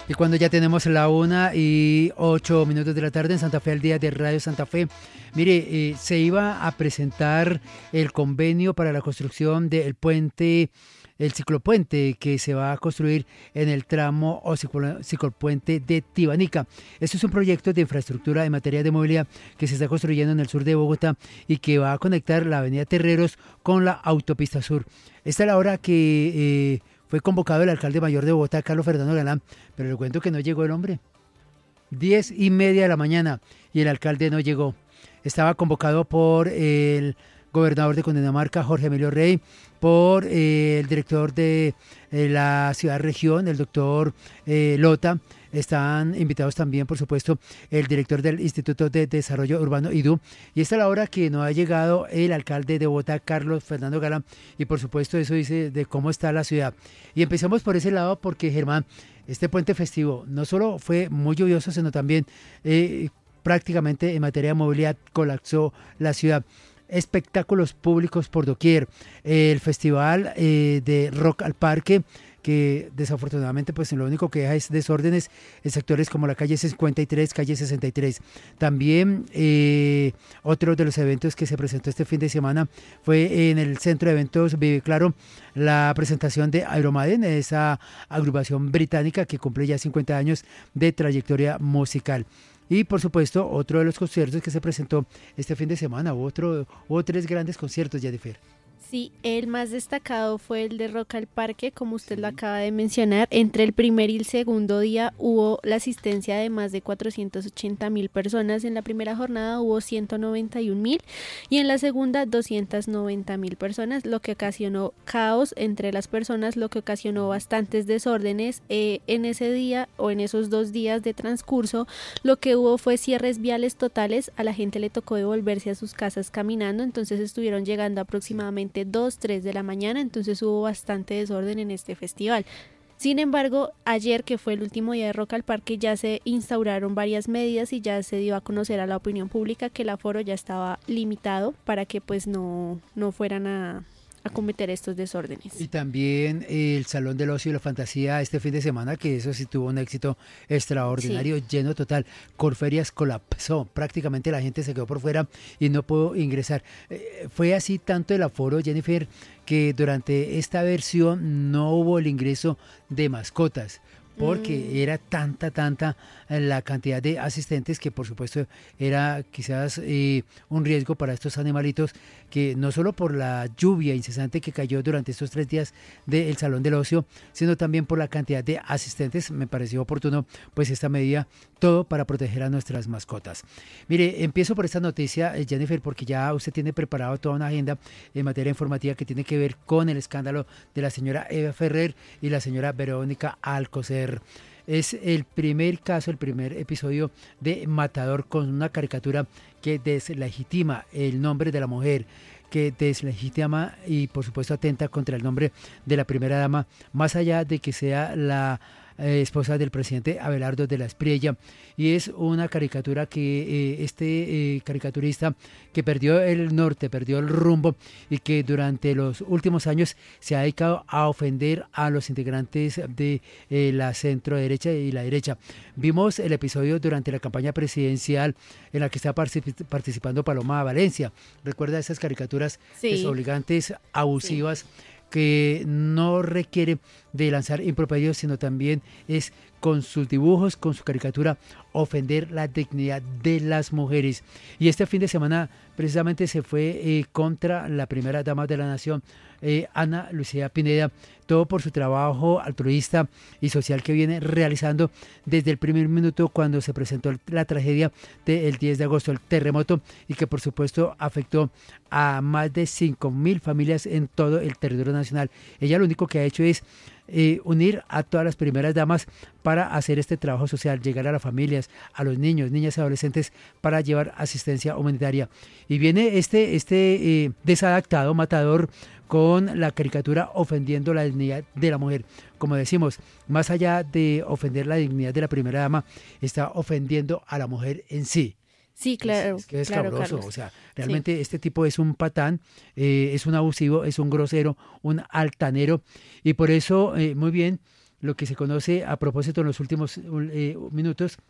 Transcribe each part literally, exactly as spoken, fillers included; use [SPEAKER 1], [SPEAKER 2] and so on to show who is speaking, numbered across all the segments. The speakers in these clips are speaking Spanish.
[SPEAKER 1] Y cuando ya tenemos la una y ocho minutos de la tarde en Santa Fe, al día de Radio Santa Fe, mire, eh, se iba a presentar el convenio para la construcción del puente, el ciclopuente que se va a construir en el tramo o ciclopuente de Tibanica. Esto es un proyecto de infraestructura en materia de movilidad que se está construyendo en el sur de Bogotá y que va a conectar la avenida Terreros con la autopista sur. Esta es la hora que eh, fue convocado el alcalde mayor de Bogotá, Carlos Fernando Galán, pero le cuento que no llegó el hombre. Diez y media de la mañana y el alcalde no llegó. Estaba convocado por el gobernador de Cundinamarca, Jorge Emilio Rey, por eh, el director de eh, la ciudad región, el doctor eh, Lota. Están invitados también, por supuesto, el director del Instituto de Desarrollo Urbano, I D U. Y esta es la hora que no ha llegado el alcalde de Bogotá, Carlos Fernando Galán. Y por supuesto eso dice de cómo está la ciudad. Y empezamos por ese lado porque, Germán, este puente festivo no solo fue muy lluvioso, sino también eh, prácticamente en materia de movilidad colapsó la ciudad. Espectáculos públicos por doquier, el festival eh, de Rock al Parque, que desafortunadamente pues lo único que deja es desórdenes en sectores como la calle cincuenta y tres, calle sesenta y tres. También eh, otro de los eventos que se presentó este fin de semana fue en el centro de eventos Vive Claro, la presentación de Iron Maiden, esa agrupación británica que cumple ya cincuenta años de trayectoria musical. Y por supuesto, otro de los conciertos que se presentó este fin de semana, otro, hubo tres grandes conciertos, Jennifer.
[SPEAKER 2] Sí, el más destacado fue el de Rock al Parque, como usted sí lo acaba de mencionar. Entre el primer y el segundo día hubo la asistencia de más de cuatrocientas ochenta mil personas. En la primera jornada hubo ciento noventa y un mil y en la segunda doscientas noventa mil personas, lo que ocasionó caos entre las personas, lo que ocasionó bastantes desórdenes. Eh, en ese día o en esos dos días de transcurso, lo que hubo fue cierres viales totales. A la gente le tocó devolverse a sus casas caminando, entonces estuvieron llegando aproximadamente dos, tres de la mañana, entonces hubo bastante desorden en este festival. Sin embargo, ayer, que fue el último día de Rock al Parque, ya se instauraron varias medidas y ya se dio a conocer a la opinión pública que el aforo ya estaba limitado para que pues no, no fueran a, a cometer estos desórdenes.
[SPEAKER 1] Y también el Salón del Ocio y la Fantasía este fin de semana, que eso sí tuvo un éxito extraordinario, sí. Lleno total. Corferias colapsó, prácticamente la gente se quedó por fuera y no pudo ingresar. Eh, fue así tanto el aforo, Jennifer, que durante esta versión no hubo el ingreso de mascotas, porque mm. era tanta, tanta la cantidad de asistentes que por supuesto era quizás eh, un riesgo para estos animalitos, que no solo por la lluvia incesante que cayó durante estos tres días del Salón del Ocio, sino también por la cantidad de asistentes. Me pareció oportuno pues esta medida, todo para proteger a nuestras mascotas. Mire, empiezo por esta noticia, Jennifer, porque ya usted tiene preparado toda una agenda en materia informativa que tiene que ver con el escándalo de la señora Eva Ferrer y la señora Verónica Alcocer. Es el primer caso, el primer episodio de Matador, con una caricatura que deslegitima el nombre de la mujer, que deslegitima y por supuesto atenta contra el nombre de la primera dama, más allá de que sea la eh, esposa del presidente Abelardo de la Espriella. Y es una caricatura que eh, este eh, caricaturista que perdió el norte, perdió el rumbo y que durante los últimos años se ha dedicado a ofender a los integrantes de eh, la centro derecha y la derecha. Vimos el episodio durante la campaña presidencial en la que está particip- participando Paloma Valencia. ¿Recuerda esas caricaturas sí. desobligantes, abusivas? Sí. Que no requiere de lanzar improperios, sino también es con sus dibujos, con su caricatura, ofender la dignidad de las mujeres. Y este fin de semana precisamente se fue eh, contra la primera dama de la nación, eh, Ana Lucía Pineda, todo por su trabajo altruista y social que viene realizando desde el primer minuto cuando se presentó la tragedia del diez de agosto, el terremoto, y que por supuesto afectó a más de cinco mil familias en todo el territorio nacional. Ella lo único que ha hecho es Eh, unir a todas las primeras damas para hacer este trabajo social, llegar a las familias, a los niños, niñas y adolescentes para llevar asistencia humanitaria. Y viene este, este eh, desadaptado Matador con la caricatura ofendiendo la dignidad de la mujer. Como decimos, más allá de ofender la dignidad de la primera dama, está ofendiendo a la mujer en sí.
[SPEAKER 2] Sí, claro.
[SPEAKER 1] Es, es que es
[SPEAKER 2] claro,
[SPEAKER 1] cabroso,
[SPEAKER 2] Carlos.
[SPEAKER 1] o sea, realmente
[SPEAKER 2] Sí.
[SPEAKER 1] este tipo es un patán, eh, es un abusivo, es un grosero, un altanero, y por eso, eh, muy bien, lo que se conoce a propósito en los últimos eh, minutos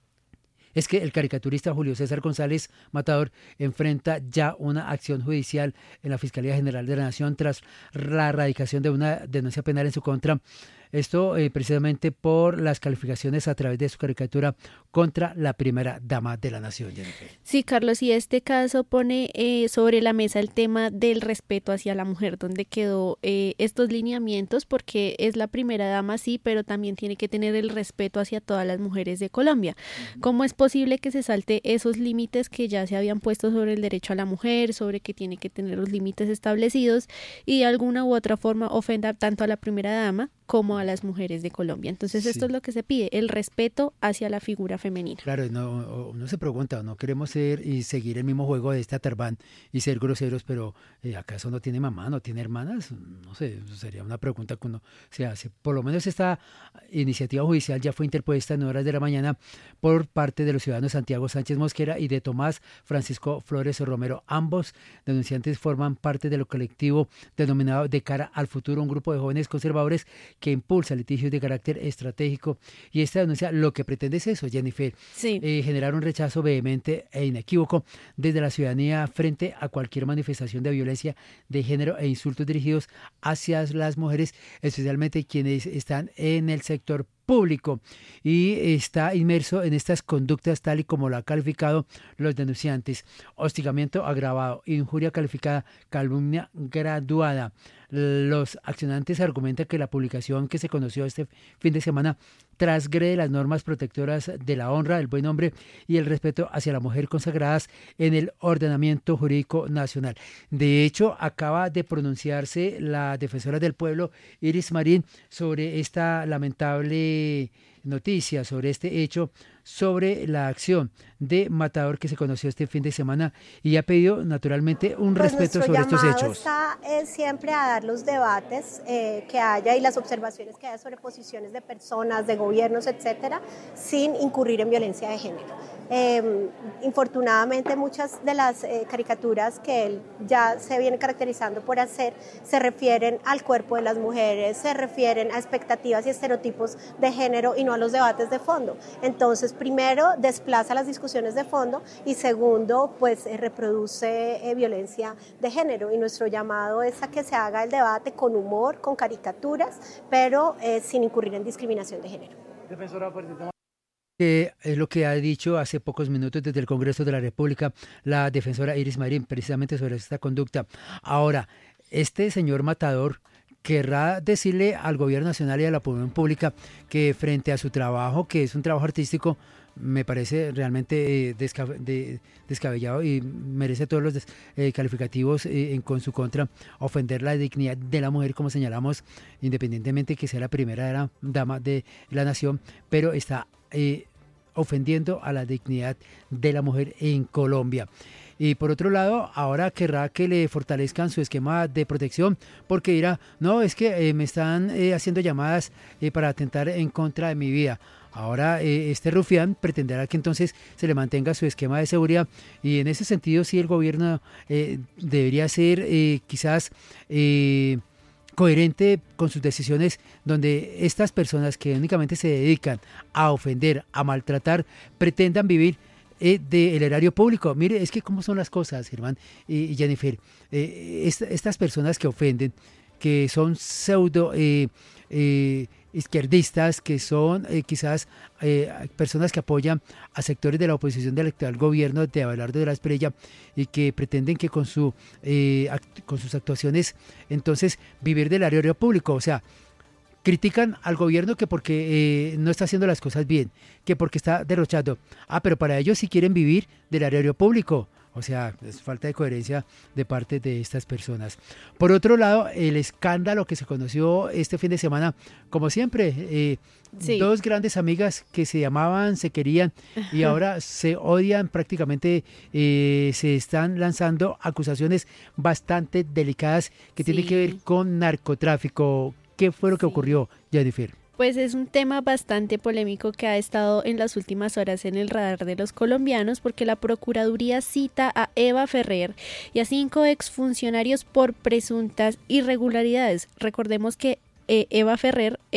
[SPEAKER 1] es que el caricaturista Julio César González Matador enfrenta ya una acción judicial en la Fiscalía General de la Nación tras la erradicación de una denuncia penal en su contra. Esto eh, precisamente por las calificaciones a través de su caricatura contra la primera dama de la nación, Jennifer.
[SPEAKER 2] Sí, Carlos, y este caso pone eh, sobre la mesa el tema del respeto hacia la mujer, donde quedó eh, estos lineamientos, porque es la primera dama, sí, pero también tiene que tener el respeto hacia todas las mujeres de Colombia. Uh-huh. ¿Cómo es posible que se salte esos límites que ya se habían puesto sobre el derecho a la mujer, sobre que tiene que tener los límites establecidos y de alguna u otra forma ofenda tanto a la primera dama como a las mujeres de Colombia? Entonces sí. Esto es lo que se pide, el respeto hacia la figura femenina.
[SPEAKER 1] Claro, no, uno se pregunta, no queremos ser y seguir el mismo juego de este Atarbán y ser groseros, pero eh, ¿acaso no tiene mamá, no tiene hermanas? No sé, sería una pregunta que uno se hace. Por lo menos esta iniciativa judicial ya fue interpuesta en horas de la mañana por parte de los ciudadanos Santiago Sánchez Mosquera y de Tomás Francisco Flores Romero. Ambos denunciantes forman parte de lo colectivo denominado De Cara al Futuro, un grupo de jóvenes conservadores que impulsa litigios de carácter estratégico, y esta denuncia lo que pretende es eso, Jennifer,
[SPEAKER 2] sí.
[SPEAKER 1] eh, generar un rechazo vehemente e inequívoco desde la ciudadanía frente a cualquier manifestación de violencia de género e insultos dirigidos hacia las mujeres, especialmente quienes están en el sector público, y está inmerso en estas conductas tal y como lo han calificado los denunciantes: hostigamiento agravado, injuria calificada, calumnia graduada. Los accionantes argumentan que la publicación que se conoció este fin de semana transgrede las normas protectoras de la honra, el buen nombre y el respeto hacia la mujer consagradas en el ordenamiento jurídico nacional. De hecho, acaba de pronunciarse la defensora del pueblo, Iris Marín, sobre esta lamentable noticia, sobre este hecho, sobre la acción de Matador que se conoció este fin de semana, y ha pedido naturalmente un
[SPEAKER 3] pues
[SPEAKER 1] respeto sobre estos hechos.
[SPEAKER 3] Está eh, siempre a dar los debates eh, que haya y las observaciones que haya sobre posiciones de personas, de gobiernos, etcétera, sin incurrir en violencia de género. Eh, infortunadamente muchas de las eh, caricaturas que él ya se viene caracterizando por hacer se refieren al cuerpo de las mujeres, se refieren a expectativas y estereotipos de género y no a los debates de fondo. Entonces, primero, desplaza las discusiones de fondo y segundo, pues eh, reproduce eh, violencia de género, y nuestro llamado es a que se haga el debate con humor, con caricaturas, pero eh, sin incurrir en discriminación de género.
[SPEAKER 1] Defensora, Eh, es lo que ha dicho hace pocos minutos desde el Congreso de la República la defensora Iris Marín, precisamente sobre esta conducta. Ahora, este señor Matador querrá decirle al gobierno nacional y a la opinión pública que frente a su trabajo, que es un trabajo artístico, me parece realmente eh, desca- de, descabellado y merece todos los des- eh, calificativos eh, en, con su contra, ofender la dignidad de la mujer, como señalamos, independientemente que sea la primera dama de la nación, pero está eh, ofendiendo a la dignidad de la mujer en Colombia. Y por otro lado, ahora querrá que le fortalezcan su esquema de protección, porque dirá, no, es que eh, me están eh, haciendo llamadas eh, para atentar en contra de mi vida. Ahora eh, este rufián pretenderá que entonces se le mantenga su esquema de seguridad, y en ese sentido sí el gobierno eh, debería ser eh, quizás eh, coherente con sus decisiones, donde estas personas que únicamente se dedican a ofender, a maltratar, pretendan vivir eh, del erario público. Mire, es que cómo son las cosas, Germán y, y Jennifer. Eh, esta, estas personas que ofenden, que son pseudo eh, eh, izquierdistas, que son eh, quizás eh, personas que apoyan a sectores de la oposición del actual gobierno de Abelardo de la Espriella, y que pretenden que con su eh, act- con sus actuaciones entonces vivir del erario público. O sea, critican al gobierno que porque eh, no está haciendo las cosas bien, que porque está derrochando. Ah, pero para ellos sí quieren vivir del erario público. O sea, es falta de coherencia de parte de estas personas. Por otro lado, el escándalo que se conoció este fin de semana, como siempre, eh, sí. Dos grandes amigas que se llamaban, se querían y ahora se odian prácticamente, eh, se están lanzando acusaciones bastante delicadas que sí. tienen que ver con narcotráfico. ¿Qué fue lo que sí. ocurrió, Jennifer?
[SPEAKER 2] Pues es un tema bastante polémico que ha estado en las últimas horas en el radar de los colombianos, porque la Procuraduría cita a Eva Ferrer y a cinco exfuncionarios por presuntas irregularidades. Recordemos que eh, Eva Ferrer es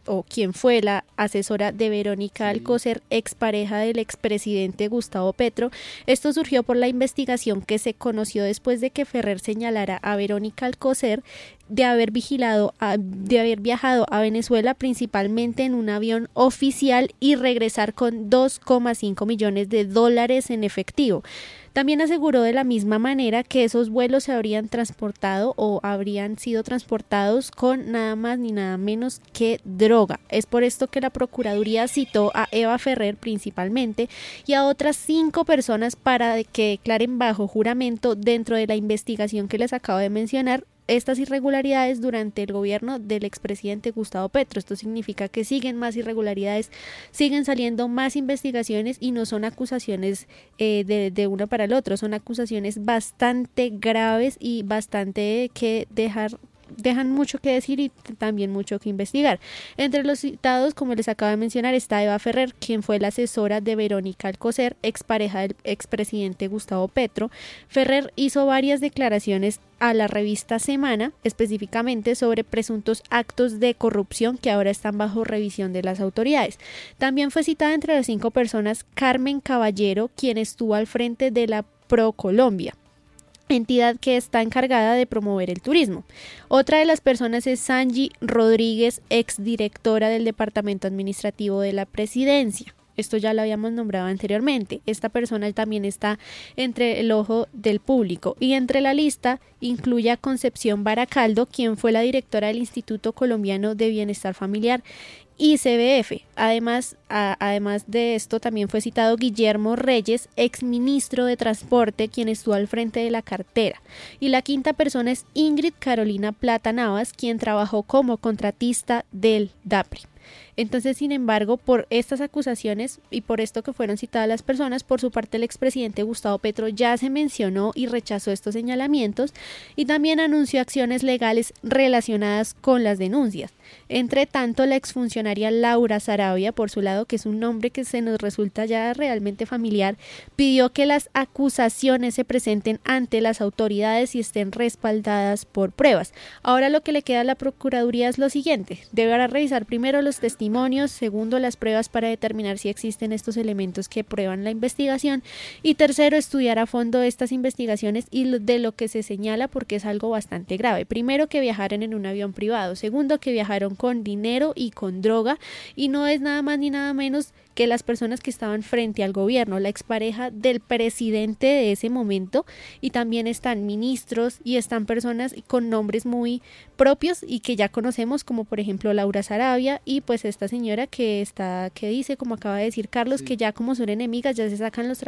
[SPEAKER 2] o quien fue la asesora de Verónica sí. Alcocer, expareja del expresidente Gustavo Petro. Esto surgió por la investigación que se conoció después de que Ferrer señalara a Verónica Alcocer de haber vigilado, a, de haber viajado a Venezuela principalmente en un avión oficial y regresar con dos coma cinco millones de dólares en efectivo. También aseguró de la misma manera que esos vuelos se habrían transportado o habrían sido transportados con nada más ni nada menos que droga. Es por esto que la Procuraduría citó a Eva Ferrer principalmente y a otras cinco personas para que declaren bajo juramento dentro de la investigación que les acabo de mencionar estas irregularidades durante el gobierno del expresidente Gustavo Petro. Esto significa que siguen más irregularidades, siguen saliendo más investigaciones y no son acusaciones eh, de, de uno para el otro, son acusaciones bastante graves y bastante que dejar dejan mucho que decir y también mucho que investigar. Entre los citados, como les acabo de mencionar, está Eva Ferrer, quien fue la asesora de Verónica Alcocer, expareja del expresidente Gustavo Petro. Ferrer hizo varias declaraciones a la revista Semana, específicamente sobre presuntos actos de corrupción que ahora están bajo revisión de las autoridades. También fue citada entre las cinco personas Carmen Caballero, quien estuvo al frente de la ProColombia, entidad que está encargada de promover el turismo. Otra de las personas es Sanji Rodríguez, exdirectora del Departamento Administrativo de la Presidencia. Esto ya lo habíamos nombrado anteriormente. Esta persona también está entre el ojo del público y entre la lista incluye a Concepción Baracaldo, quien fue la directora del Instituto Colombiano de Bienestar Familiar I C B F. Además, a, además de esto, también fue citado Guillermo Reyes, exministro de Transporte, quien estuvo al frente de la cartera. Y la quinta persona es Ingrid Carolina Plata Navas, quien trabajó como contratista del DAPRI. Entonces, sin embargo, por estas acusaciones y por esto que fueron citadas las personas, por su parte el expresidente Gustavo Petro ya se mencionó y rechazó estos señalamientos y también anunció acciones legales relacionadas con las denuncias. Entre tanto, la exfuncionaria Laura Sarabia, por su lado, que es un nombre que se nos resulta ya realmente familiar, pidió que las acusaciones se presenten ante las autoridades y estén respaldadas por pruebas. Ahora lo que le queda a la Procuraduría es lo siguiente: deberá revisar primero los testimonios, segundo las pruebas para determinar si existen estos elementos que prueban la investigación y tercero estudiar a fondo estas investigaciones y de lo que se señala porque es algo bastante grave. Primero, que viajaron en un avión privado, segundo, que viajaron con dinero y con droga y no es nada más ni nada menos que las personas que estaban frente al gobierno, la expareja del presidente de ese momento, y también están ministros y están personas con nombres muy propios y que ya conocemos, como por ejemplo Laura Sarabia y pues esta señora que está, que dice, como acaba de decir Carlos, sí, que ya como son enemigas ya se sacan los